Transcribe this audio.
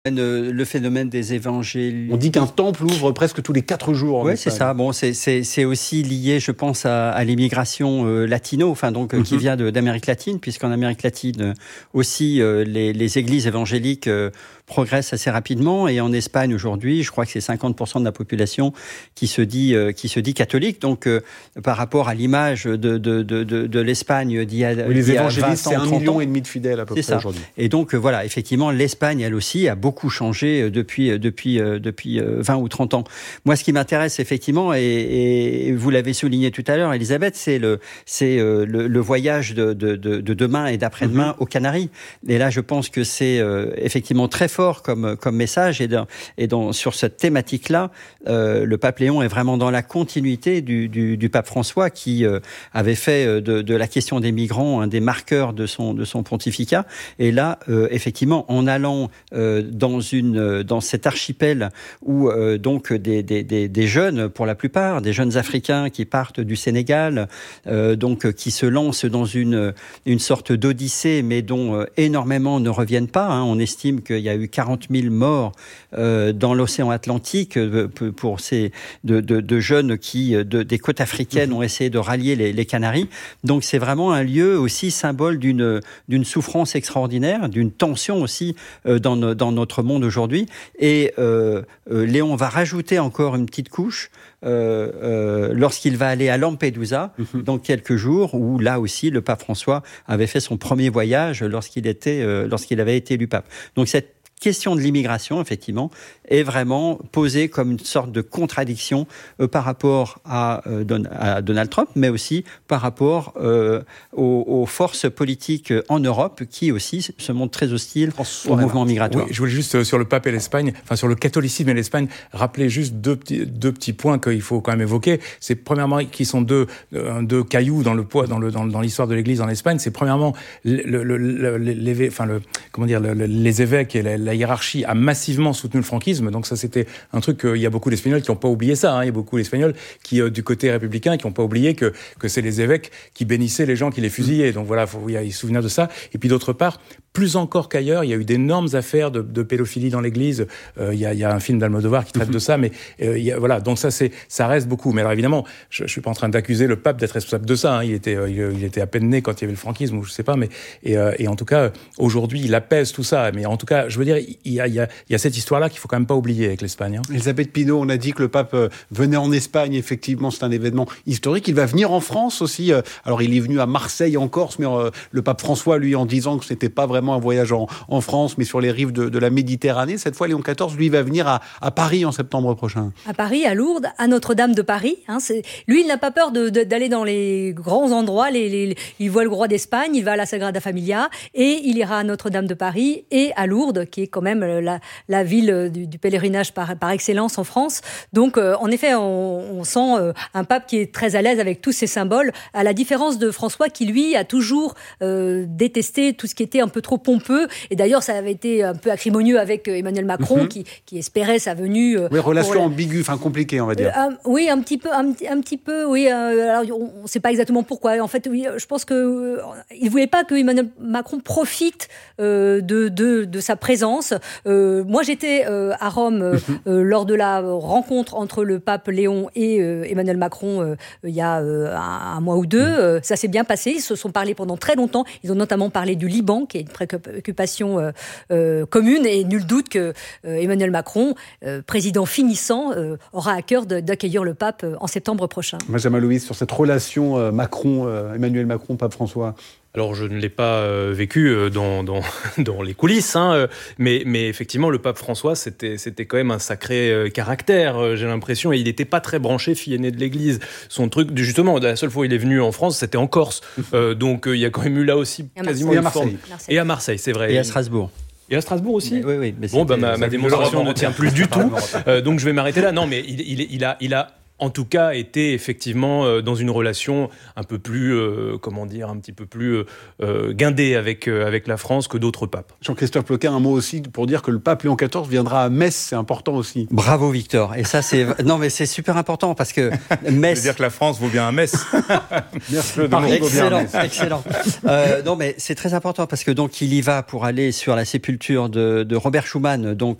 Le phénomène des évangiles. On dit qu'un temple ouvre presque tous les 4 jours. Oui, c'est ça. Bon, c'est aussi lié, je pense, à l'immigration latino, qui vient d'Amérique latine, puisqu'en Amérique latine aussi, les églises évangéliques progressent assez rapidement. Et en Espagne aujourd'hui, je crois que c'est 50% de la population qui se dit catholique. Donc, par rapport à l'image de l'Espagne d'il y a les évangélistes, c'est 1,5 million de fidèles à peu près aujourd'hui. Et donc voilà, effectivement, l'Espagne, elle aussi, a beaucoup changé depuis 20 ou 30 ans. Moi, ce qui m'intéresse effectivement, et vous l'avez souligné tout à l'heure, Elisabeth, c'est le voyage de demain et d'après-demain aux Canaries. Et là, je pense que c'est effectivement très fort comme message. Sur cette thématique-là, le pape Léon est vraiment dans la continuité du pape François qui avait fait de la question des migrants un des marqueurs de son pontificat. Et là, effectivement, en allant dans cet archipel où donc des jeunes, pour la plupart, des jeunes Africains qui partent du Sénégal, qui se lancent dans une sorte d'odyssée, mais dont énormément ne reviennent pas. On estime qu'il y a eu 40 000 morts dans l'océan Atlantique pour ces de jeunes qui des côtes africaines ont essayé de rallier les Canaries. Donc c'est vraiment un lieu aussi symbole d'une souffrance extraordinaire, d'une tension aussi dans notre monde aujourd'hui. Et Léon va rajouter encore une petite couche lorsqu'il va aller à Lampedusa dans quelques jours, où là aussi le pape François avait fait son premier voyage lorsqu'il avait été élu pape. Donc cette question de l'immigration, effectivement, est vraiment posée comme une sorte de contradiction par rapport à Donald Trump, mais aussi par rapport aux forces politiques en Europe qui aussi se montrent très hostiles au mouvement migratoire. Oui, je voulais juste, sur le pape et l'Espagne, sur le catholicisme et l'Espagne, rappeler juste deux petits points qu'il faut quand même évoquer. C'est premièrement, qui sont deux cailloux dans dans l'histoire de l'Église en Espagne. C'est premièrement les évêques et la hiérarchie a massivement soutenu le franquisme. Donc ça, c'était un truc, il y a beaucoup d'Espagnols qui n'ont pas oublié ça. Il y a beaucoup d'Espagnols qui, du côté républicain, qui n'ont pas oublié que c'est les évêques qui bénissaient les gens qui les fusillaient. Donc voilà, il y a se souvenir de ça. Et puis d'autre part, plus encore qu'ailleurs, il y a eu d'énormes affaires de pédophilie dans l'Église. Il y a un film d'Almodovar qui traite de ça, mais voilà. Donc ça reste beaucoup. Mais alors évidemment, je suis pas en train d'accuser le pape d'être responsable de ça. Il était à peine né quand il y avait le franquisme, ou je sais pas. Mais et en tout cas, aujourd'hui, il apaise tout ça. Mais en tout cas, je veux dire, il y a cette histoire-là qu'il faut quand même pas oublier avec l'Espagne. Elisabeth Pinault, on a dit que le pape venait en Espagne. Effectivement, c'est un événement historique. Il va venir en France aussi. Alors, il est venu à Marseille, en Corse, mais le pape François, lui, en disant que c'était pas vraiment un voyage en France, mais sur les rives de la Méditerranée. Cette fois, Léon XIV, lui, va venir à Paris en septembre prochain. À Paris, à Lourdes, à Notre-Dame de Paris. Lui, il n'a pas peur d'aller dans les grands endroits. Il voit le roi d'Espagne, il va à la Sagrada Familia, et il ira à Notre-Dame de Paris et à Lourdes, qui est quand même la ville du pèlerinage par excellence en France. Donc, en effet, on sent un pape qui est très à l'aise avec tous ces symboles, à la différence de François qui, lui, a toujours détesté tout ce qui était un peu trop pompeux. Et d'ailleurs, ça avait été un peu acrimonieux avec Emmanuel Macron, qui espérait sa venue. Oui, relation ambiguë, compliquée, on va dire. Oui, un petit peu, oui. Alors, on ne sait pas exactement pourquoi. En fait, oui, je pense que il voulait pas que Emmanuel Macron profite de sa présence. Moi, j'étais à Rome lors de la rencontre entre le pape Léon et Emmanuel Macron il y a un mois ou deux. Ça s'est bien passé. Ils se sont parlé pendant très longtemps. Ils ont notamment parlé du Liban, qui est une préoccupation commune. Et nul doute que Emmanuel Macron, président finissant, aura à cœur d'accueillir le pape en septembre prochain. Benjamin Louis, sur cette relation Emmanuel Macron, pape François. Alors, je ne l'ai pas vécu dans les coulisses, mais effectivement, le pape François, c'était quand même un sacré caractère, j'ai l'impression, et il n'était pas très branché, fille aînée de l'Église. Son truc, justement, la seule fois où il est venu en France, c'était en Corse. Donc, il y a quand même eu là aussi quasiment une forme. Et à Marseille, c'est vrai. Et à Strasbourg. Et à Strasbourg aussi. Oui. Bon, ma démonstration ne tient plus du tout. Donc, je vais m'arrêter là. Non, mais il a en tout cas, était effectivement dans une relation un peu plus, un petit peu plus guindée avec la France que d'autres papes. Jean-Christophe Ploquin, un mot aussi pour dire que le pape Léon XIV viendra à Metz, c'est important aussi. Bravo Victor. Et ça c'est non mais c'est super important parce que Metz. Ça veut dire que la France vaut bien à Metz. Merci. Excellent. Non mais c'est très important parce que donc il y va pour aller sur la sépulture de Robert Schuman, donc